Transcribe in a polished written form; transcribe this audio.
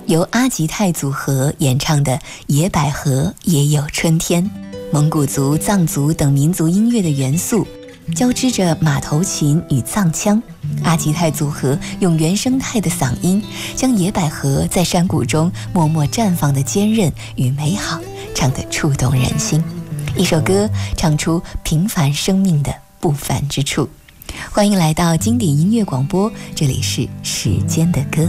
由阿吉泰组合演唱的《野百合也有春天》。蒙古族、藏族等民族音乐的元素交织着马头琴与藏腔，阿吉泰组合用原生态的嗓音，将野百合在山谷中默默绽放的坚韧与美好唱得触动人心。一首歌唱出平凡生命的不凡之处。欢迎来到经典音乐广播，这里是时间的歌。